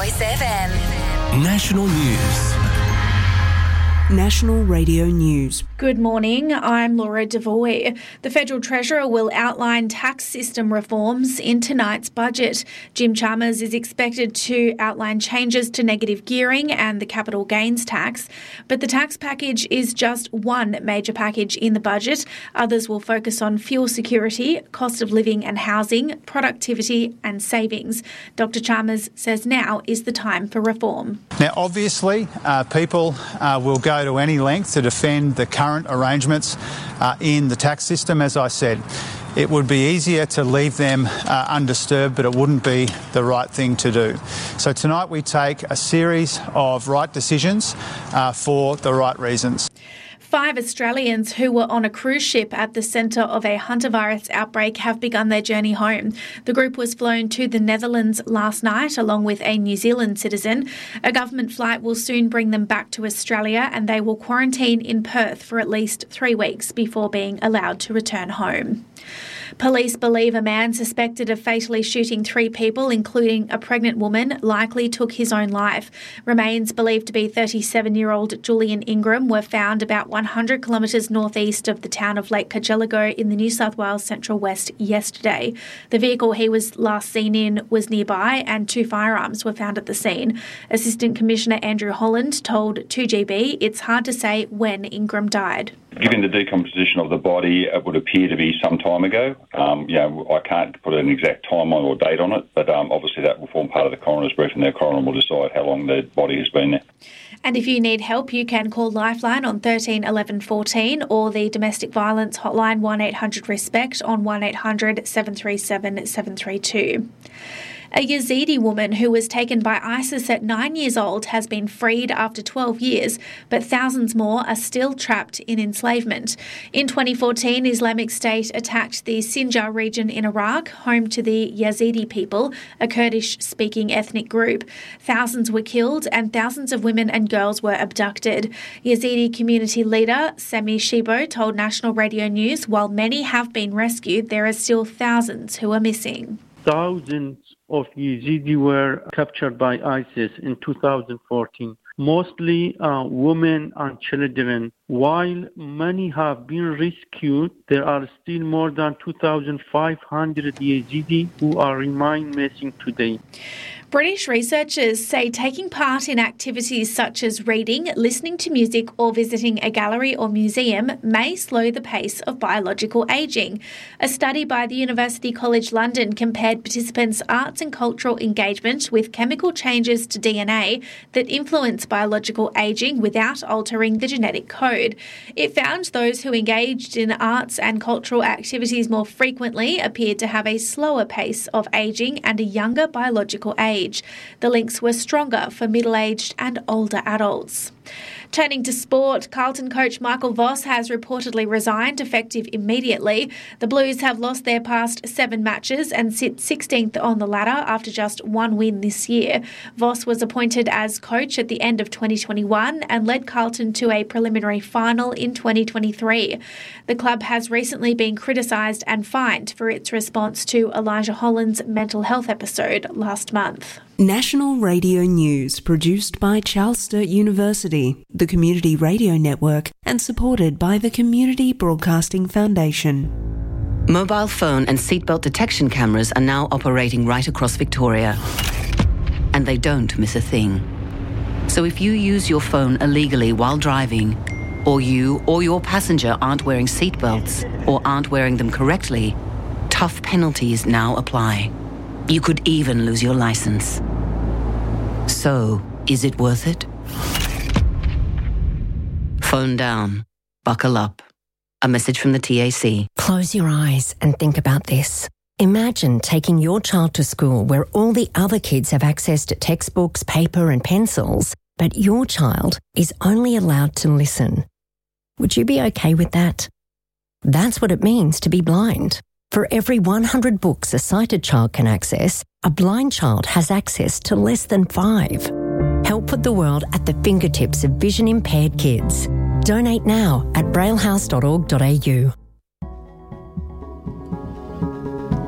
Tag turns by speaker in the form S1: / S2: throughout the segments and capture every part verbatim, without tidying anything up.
S1: Choice F M.
S2: National News.
S3: National Radio News.
S4: Good morning, I'm Laura Devoy. The Federal Treasurer will outline tax system reforms in tonight's budget. Jim Chalmers is expected to outline changes to negative gearing and the capital gains tax. But the tax package is just one major package in the budget. Others will focus on fuel security, cost of living and housing, productivity and savings. Doctor Chalmers says now is the time for reform.
S5: Now, obviously, uh, people uh, will go to any length to defend the current arrangements uh, in the tax system. As I said, it would be easier to leave them uh, undisturbed, but it wouldn't be the right thing to do. So tonight we take a series of right decisions uh, for the right reasons.
S4: Five Australians who were on a cruise ship at the centre of a hantavirus outbreak have begun their journey home. The group was flown to the Netherlands last night along with a New Zealand citizen. A government flight will soon bring them back to Australia and they will quarantine in Perth for at least three weeks before being allowed to return home. Police believe a man suspected of fatally shooting three people, including a pregnant woman, likely took his own life. Remains believed to be thirty-seven-year-old Julian Ingram were found about one hundred kilometres northeast of the town of Lake Cargelligo in the New South Wales Central West yesterday. The vehicle he was last seen in was nearby and two firearms were found at the scene. Assistant Commissioner Andrew Holland told two G B it's hard to say when Ingram died.
S6: Given the decomposition of the body, it would appear to be some time ago. Um, you know, I can't put an exact timeline or date on it, but um, obviously that will form part of the coroner's briefing. The coroner will decide how long the body has been there.
S4: And if you need help, you can call Lifeline on thirteen eleven fourteen or the domestic violence hotline one eight hundred RESPECT on one eight hundred seven three seven seven three two. A Yazidi woman who was taken by ISIS at nine years old has been freed after twelve years, but thousands more are still trapped in enslavement. In twenty fourteen, Islamic State attacked the Sinjar region in Iraq, home to the Yazidi people, a Kurdish-speaking ethnic group. Thousands were killed and thousands of women and girls were abducted. Yazidi community leader Sami Shibo told National Radio News while many have been rescued, there are still thousands who are missing.
S7: Thousands of Yazidi were captured by ISIS in two thousand fourteen, mostly uh, women and children. While many have been rescued, there are still more than two thousand five hundred Yazidi who are remain missing today.
S4: British researchers say taking part in activities such as reading, listening to music or visiting a gallery or museum may slow the pace of biological ageing. A study by the University College London compared participants' arts and cultural engagement with chemical changes to D N A that influence biological ageing without altering the genetic code. It found those who engaged in arts and cultural activities more frequently appeared to have a slower pace of ageing and a younger biological age. The links were stronger for middle-aged and older adults. Turning to sport, Carlton coach Michael Voss has reportedly resigned, effective immediately. The Blues have lost their past seven matches and sit sixteenth on the ladder after just one win this year. Voss was appointed as coach at the end of twenty twenty-one and led Carlton to a preliminary final in twenty twenty-three. The club has recently been criticised and fined for its response to Elijah Holland's mental health episode last month.
S3: National Radio News, produced by Charles Sturt University, the Community Radio Network, and supported by the Community Broadcasting Foundation.
S1: Mobile phone and seatbelt detection cameras are now operating right across Victoria. And they don't miss a thing. So if you use your phone illegally while driving, or you or your passenger aren't wearing seatbelts or aren't wearing them correctly, tough penalties now apply. You could even lose your license. So, is it worth it? Phone down. Buckle up. A message from the T A C.
S8: Close your eyes and think about this. Imagine taking your child to school where all the other kids have access to textbooks, paper and pencils, but your child is only allowed to listen. Would you be okay with that? That's what it means to be blind. For every one hundred books a sighted child can access, a blind child has access to less than five. Help put the world at the fingertips of vision-impaired kids. Donate now at braillehouse dot org dot a u.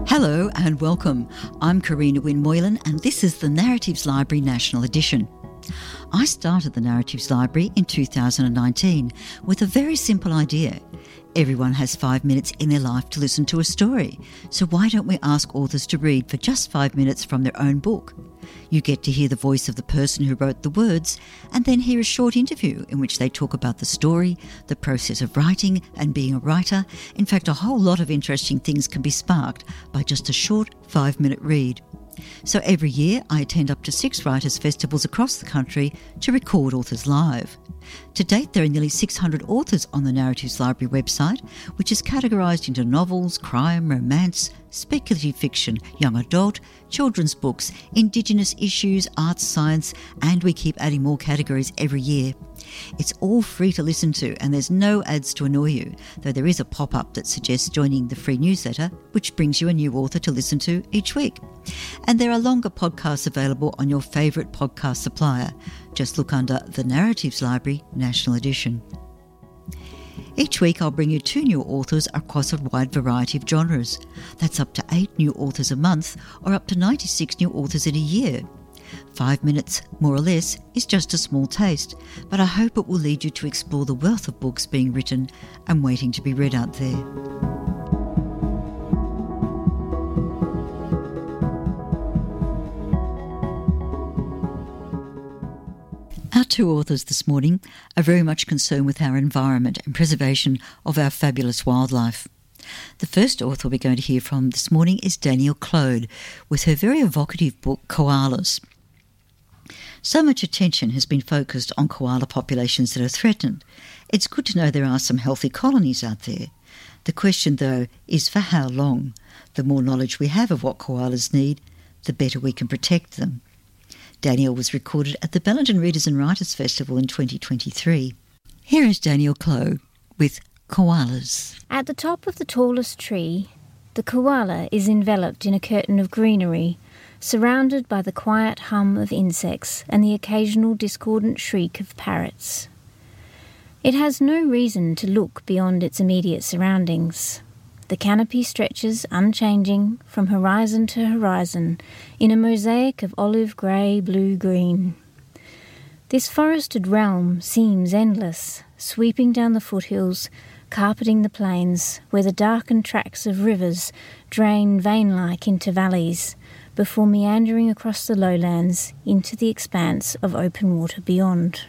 S2: Hello and welcome. I'm Karina Wynne Moylan and this is the Narratives Library National Edition. I started the Narratives Library in two thousand nineteen with a very simple idea. Everyone has five minutes in their life to listen to a story, so why don't we ask authors to read for just five minutes from their own book? You get to hear the voice of the person who wrote the words and then hear a short interview in which they talk about the story, the process of writing and being a writer. In fact, a whole lot of interesting things can be sparked by just a short five-minute read. So every year I attend up to six writers' festivals across the country to record authors live. To date, there are nearly six hundred authors on the Narratives Library website, which is categorised into novels, crime, romance, speculative fiction, young adult, children's books, Indigenous issues, arts, science, and we keep adding more categories every year. It's all free to listen to and there's no ads to annoy you, though there is a pop-up that suggests joining the free newsletter, which brings you a new author to listen to each week. And there are longer podcasts available on your favourite podcast supplier. Just look under the Narratives Library National Edition. Each week I'll bring you two new authors across a wide variety of genres. That's up to eight new authors a month or up to ninety-six new authors in a year. Five minutes, more or less, is just a small taste, but I hope it will lead you to explore the wealth of books being written and waiting to be read out there. Our two authors this morning are very much concerned with our environment and preservation of our fabulous wildlife. The first author we're going to hear from this morning is Danielle Clode with her very evocative book, Koalas. So much attention has been focused on koala populations that are threatened. It's good to know there are some healthy colonies out there. The question, though, is for how long? The more knowledge we have of what koalas need, the better we can protect them. Danielle was recorded at the Bellenden Readers and Writers Festival in twenty twenty-three. Here is Danielle Clode with Koalas.
S9: At the top of the tallest tree, the koala is enveloped in a curtain of greenery, surrounded by the quiet hum of insects and the occasional discordant shriek of parrots. It has no reason to look beyond its immediate surroundings. The canopy stretches unchanging from horizon to horizon in a mosaic of olive grey, blue, green. This forested realm seems endless, sweeping down the foothills, carpeting the plains, where the darkened tracks of rivers drain vein-like into valleys, before meandering across the lowlands into the expanse of open water beyond.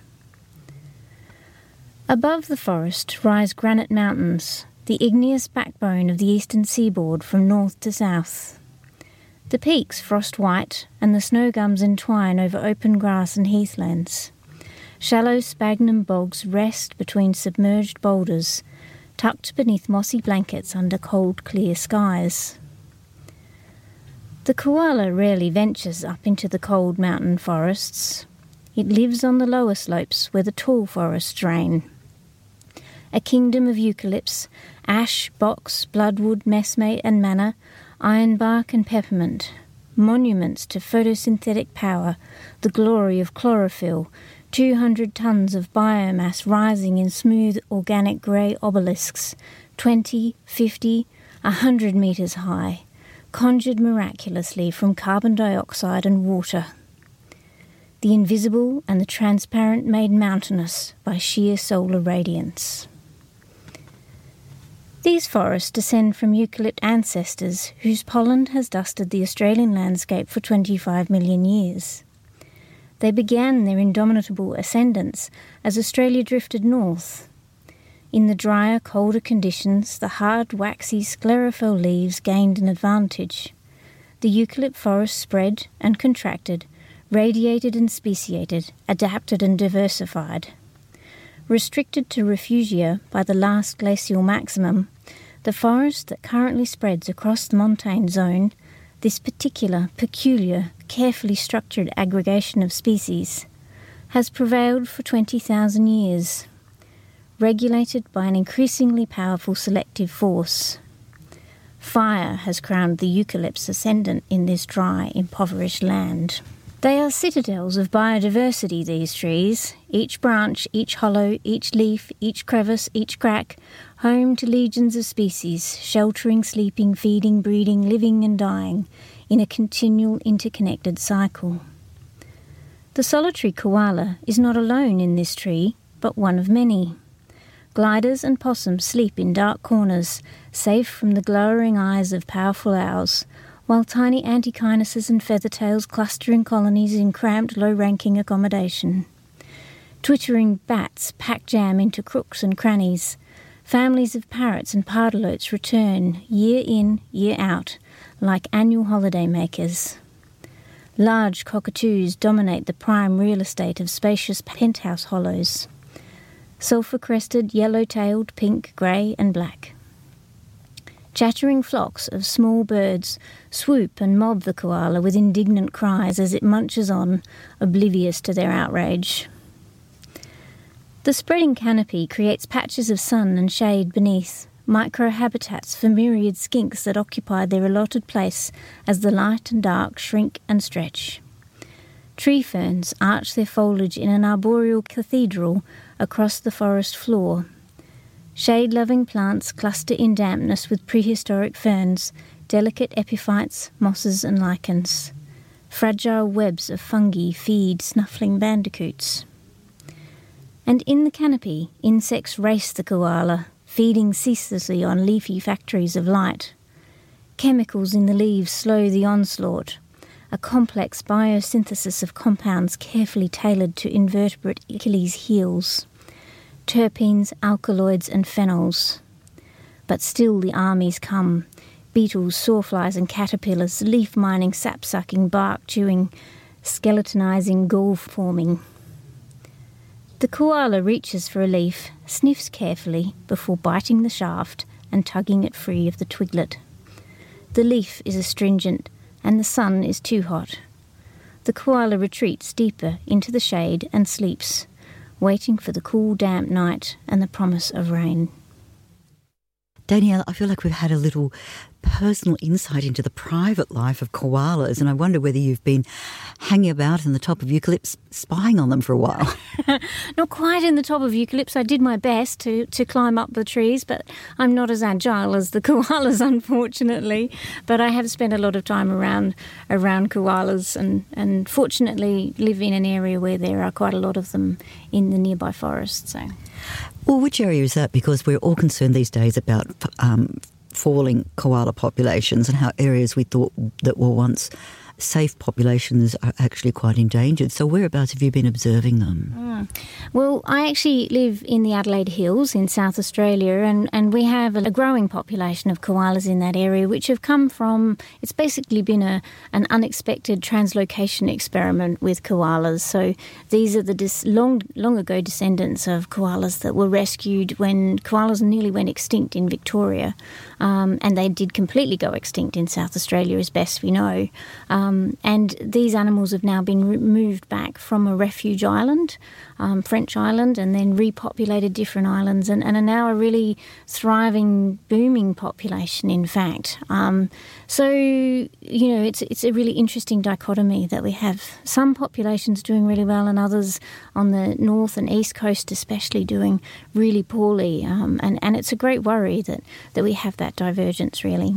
S9: Above the forest rise granite mountains, the igneous backbone of the eastern seaboard from north to south. The peaks frost white and the snow gums entwine over open grass and heathlands. Shallow sphagnum bogs rest between submerged boulders, tucked beneath mossy blankets under cold, clear skies. The koala rarely ventures up into the cold mountain forests. It lives on the lower slopes where the tall forests drain. A kingdom of eucalypts, ash, box, bloodwood, messmate and manna, ironbark and peppermint, monuments to photosynthetic power, the glory of chlorophyll, two hundred tons of biomass rising in smooth organic grey obelisks, twenty, fifty, a hundred metres high, conjured miraculously from carbon dioxide and water. The invisible and the transparent made mountainous by sheer solar radiance. These forests descend from eucalypt ancestors whose pollen has dusted the Australian landscape for twenty-five million years. They began their indomitable ascendance as Australia drifted north. In the drier, colder conditions, the hard, waxy sclerophyll leaves gained an advantage. The eucalypt forest spread and contracted, radiated and speciated, adapted and diversified. Restricted to refugia by the last glacial maximum, the forest that currently spreads across the montane zone, this particular, peculiar, carefully structured aggregation of species, has prevailed for twenty thousand years, regulated by an increasingly powerful selective force. Fire has crowned the eucalypt's ascendant in this dry, impoverished land. They are citadels of biodiversity, these trees. Each branch, each hollow, each leaf, each crevice, each crack home to legions of species, sheltering, sleeping, feeding, breeding, living and dying in a continual interconnected cycle. The solitary koala is not alone in this tree, but one of many. Gliders and possums sleep in dark corners, safe from the glowering eyes of powerful owls, while tiny antikynuses and feathertails cluster in colonies in cramped, low-ranking accommodation. Twittering bats pack jam into crooks and crannies. Families of parrots and pardalotes return, year in, year out, like annual holiday makers. Large cockatoos dominate the prime real estate of spacious penthouse hollows. Sulphur-crested, yellow-tailed, pink, grey and black. Chattering flocks of small birds swoop and mob the koala with indignant cries as it munches on, oblivious to their outrage. The spreading canopy creates patches of sun and shade beneath, micro-habitats for myriad skinks that occupy their allotted place as the light and dark shrink and stretch. Tree ferns arch their foliage in an arboreal cathedral across the forest floor. Shade-loving plants cluster in dampness with prehistoric ferns, delicate epiphytes, mosses and lichens. Fragile webs of fungi feed snuffling bandicoots. And in the canopy, insects race the koala, feeding ceaselessly on leafy factories of light. Chemicals in the leaves slow the onslaught, a complex biosynthesis of compounds carefully tailored to invertebrate Achilles' heels. Terpenes, alkaloids and phenols. But still the armies come, beetles, sawflies and caterpillars, leaf-mining, sap-sucking, bark-chewing, skeletonizing, gall-forming. The koala reaches for a leaf, sniffs carefully before biting the shaft and tugging it free of the twiglet. The leaf is astringent and the sun is too hot. The koala retreats deeper into the shade and sleeps, waiting for the cool, damp night and the promise of rain.
S2: Danielle, I feel like we've had a little personal insight into the private life of koalas, and I wonder whether you've been hanging about in the top of eucalypts spying on them for a while.
S9: Not quite in the top of eucalypts. I did my best to, to climb up the trees, but I'm not as agile as the koalas, unfortunately. But I have spent a lot of time around around koalas and, and fortunately live in an area where there are quite a lot of them in the nearby forest. So.
S2: Well, which area is that? Because we're all concerned these days about um, falling koala populations and how areas we thought that were once safe populations are actually quite endangered. So whereabouts have you been observing them?
S9: Mm. Well, I actually live in the Adelaide Hills in South Australia, and, and we have a growing population of koalas in that area, which have come from, it's basically been a an unexpected translocation experiment with koalas. So these are the dis, long, long ago descendants of koalas that were rescued when koalas nearly went extinct in Victoria. Um, and they did completely go extinct in South Australia, as best we know. Um, and these animals have now been removed back from a refuge island, um, French Island, and then repopulated different islands, and, and are now a really thriving, booming population, in fact. Um, so, you know, it's it's a really interesting dichotomy that we have some populations doing really well and others on the north and east coast especially doing really poorly. Um, and, and it's a great worry that, that we have that divergence, really.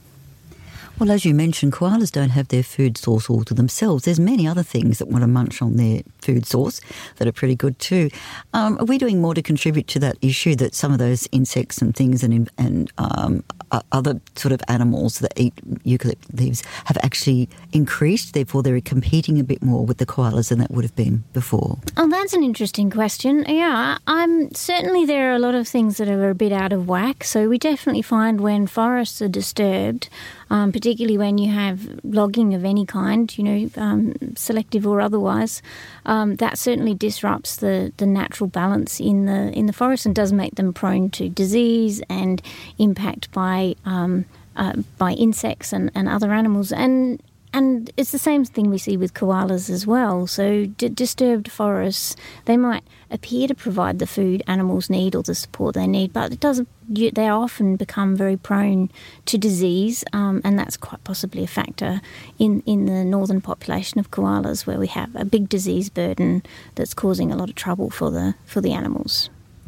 S2: Well, as you mentioned, koalas don't have their food source all to themselves. There's many other things that want to munch on their food source that are pretty good too. Um, are we doing more to contribute to that issue that some of those insects and things and and um, other sort of animals that eat eucalypt leaves have actually increased, therefore they're competing a bit more with the koalas than that would have been before?
S9: Oh, that's an interesting question. Yeah, I'm certainly there are a lot of things that are a bit out of whack. So we definitely find when forests are disturbed, Um, particularly when you have logging of any kind, you know, um, selective or otherwise, um, that certainly disrupts the, the natural balance in the in the forest and does make them prone to disease and impact by um, uh, by insects and, and other animals. And and it's the same thing we see with koalas as well. So d- disturbed forests, they might appear to provide the food animals need or the support they need, but it doesn't. You, they often become very prone to disease, um, and that's quite possibly a factor in, in the northern population of koalas, where we have a big disease burden that's causing a lot of trouble for the for the animals.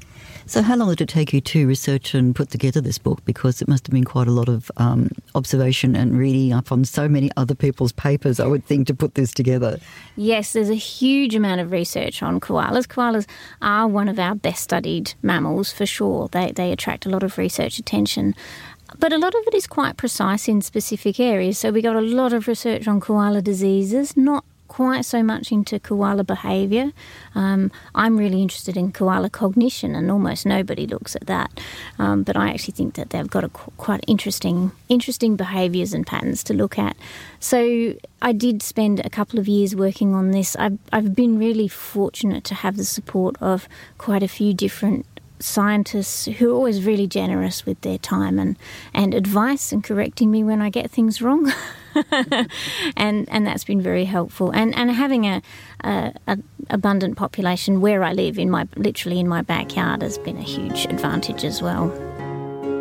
S2: So how long did it take you to research and put together this book? Because it must have been quite a lot of um, observation and reading up on so many other people's papers, I would think, to put this together.
S9: Yes, there's a huge amount of research on koalas. Koalas are one of our best studied mammals for sure. They, they attract a lot of research attention. But a lot of it is quite precise in specific areas. So we got a lot of research on koala diseases, not quite so much into koala behaviour. Um, I'm really interested in koala cognition, and almost nobody looks at that. Um, but I actually think that they've got a qu- quite interesting, interesting behaviours and patterns to look at. So I did spend a couple of years working on this. I've, I've been really fortunate to have the support of quite a few different scientists who are always really generous with their time and, and advice and correcting me when I get things wrong. and and that's been very helpful. And and having a, a, a abundant population where I live, in my literally in my backyard, has been a huge advantage as well.